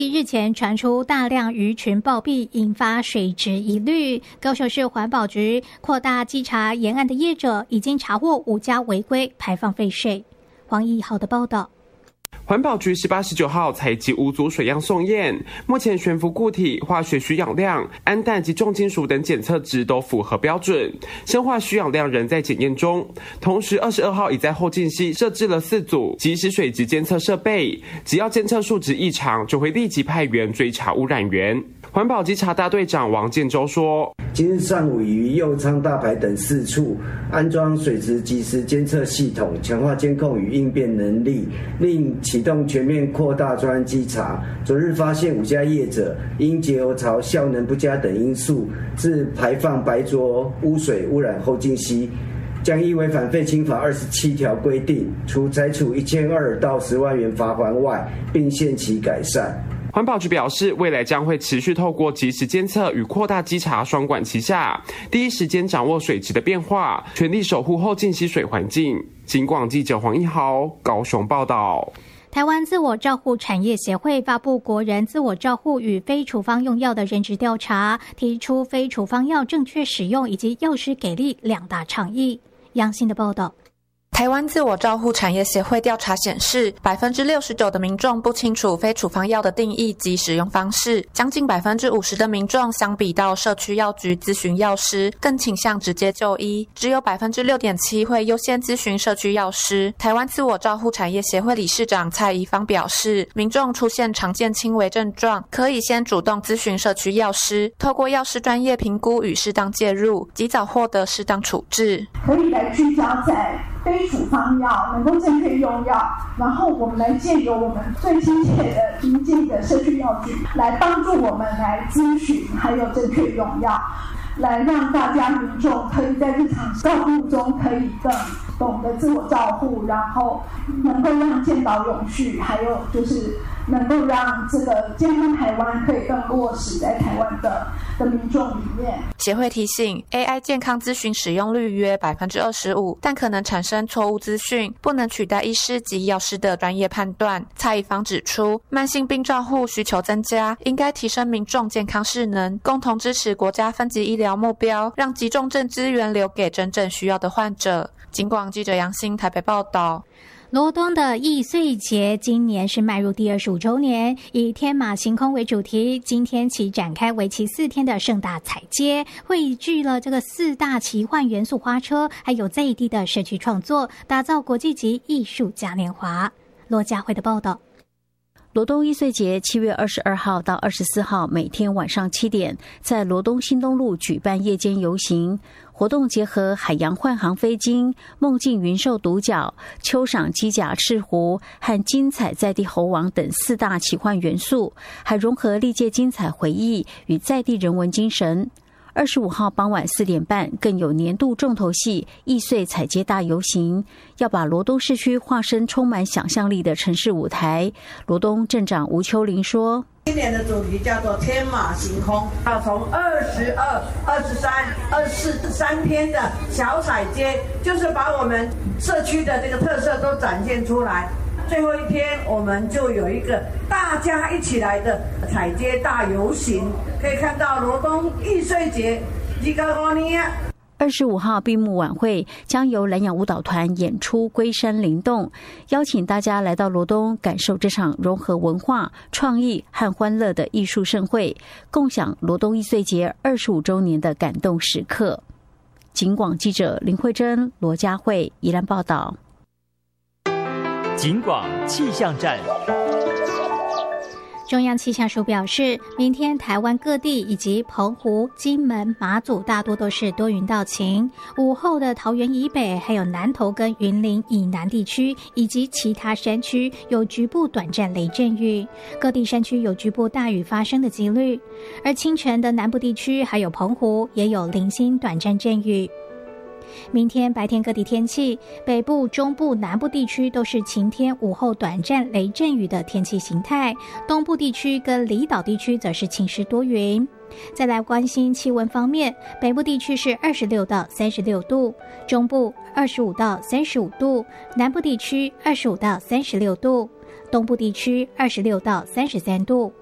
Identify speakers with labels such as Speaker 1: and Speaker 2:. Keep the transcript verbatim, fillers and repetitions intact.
Speaker 1: 日前传出大量鱼群暴毙，引发水质疑虑。高雄市环保局扩大稽查沿岸的业者，已经查获五家违规排放废水。黄义豪的报道。
Speaker 2: 环保局十八、十九号采集五组水样送验，目前悬浮固体、化学需氧量、氨氮及重金属等检测值都符合标准，生化需氧量仍在检验中。同时，二十二号已在后劲溪设置了四组即时水质监测设备，只要监测数值异常，就会立即派员追查污染源。环保稽查大队长王建州说：“
Speaker 3: 今日上午已于右昌、大排等四处安装水质即时监测系统，强化监控与应变能力，另启动全面扩大专案稽查。昨日发现五家业者因节油槽效能不佳等因素，致排放白浊污水污染后劲溪，将依违反废氢法二十七条规定，除裁处一千二到十万元罚锾外，并限期改善。”
Speaker 2: 环保局表示，未来将会持续透过即时监测与扩大稽查双管齐下，第一时间掌握水质的变化，全力守护后劲溪水环境。警广记者黄一豪高雄报道。
Speaker 1: 台湾自我照护产业协会发布国人自我照护与非处方用药的认知调查，提出非处方药正确使用以及药师给力两大倡议。杨欣的报道。
Speaker 4: 台湾自我照护产业协会调查显示，百分之六十九的民众不清楚非处方药的定义及使用方式，将近百分之五十的民众相比到社区药局咨询药师，更倾向直接就医，只有百分之六点七会优先咨询社区药师。台湾自我照护产业协会理事长蔡宜芳表示，民众出现常见轻微症状，可以先主动咨询社区药师，透过药师专业评估与适当介入，及早获得适当处置，
Speaker 5: 可以来聚焦在非处方药能够正确用药，然后我们来借由我们最亲切的临近的社区药局来帮助我们来咨询，还有正确用药，来让大家民众可以在日常照顾中可以更懂得自我照护，然后能够让健保永续，还有就是能够让这个健康台湾可以更落实在台湾的的民众里面。
Speaker 4: 协会提醒 ，A I 健康咨询使用率约百分之二十五，但可能产生错误资讯，不能取代医师及药师的专业判断。蔡宜芳指出，慢性病照护需求增加，应该提升民众健康势能，共同支持国家分级医疗目标，让急重症资源留给真正需要的患者。警广记者杨欣台北报道。
Speaker 1: 罗东的易碎节今年是迈入第二十五周年，以天马行空为主题，今天起展开为期四天的盛大彩街，汇聚了这个四大奇幻元素花车，还有在地的社区创作，打造国际级艺术嘉年华。罗家慧的报道。
Speaker 6: 罗东易碎节七月二十二号到二十四号，每天晚上七点，在罗东新东路举办夜间游行。活动结合海洋幻航飞鲸、梦境云兽独角、秋赏机甲赤狐和精彩在地猴王等四大奇幻元素，还融合历届精彩回忆与在地人文精神。二十五号傍晚四点半，更有年度重头戏易碎彩街大游行，要把罗东市区化身充满想象力的城市舞台。罗东镇长吴秋玲说，
Speaker 7: 今年的主题叫做天马行空，要从二十二、二十三、二十四三天的小彩街，就是把我们社区的这个特色都展现出来。最后一天，我们就有一个大家一起来的彩街大游行，可以看到罗东易碎节即告诉你啊。
Speaker 6: 二十五号闭幕晚会将由蓝洋舞蹈团演出《龟山灵动》，邀请大家来到罗东，感受这场融合文化、创意和欢乐的艺术盛会，共享罗东易碎节二十五周年的感动时刻。警广记者林慧珍、罗佳慧宜兰报道。
Speaker 8: 警广气象站。
Speaker 1: 中央气象署表示，明天台湾各地以及澎湖、金门、马祖大多都是多云到晴，午后的桃园以北还有南投跟云林以南地区以及其他山区有局部短暂雷阵雨，各地山区有局部大雨发生的几率，而清晨的南部地区还有澎湖也有零星短暂阵雨。明天白天各地天气，北部、中部、南部地区都是晴天，午后短暂雷阵雨的天气形态，东部地区跟离岛地区则是晴时多云。再来关心气温方面，北部地区是二十六到三十六度，中部二十五到三十五度，南部地区二十五到三十六度，东部地区二十六到三十三度。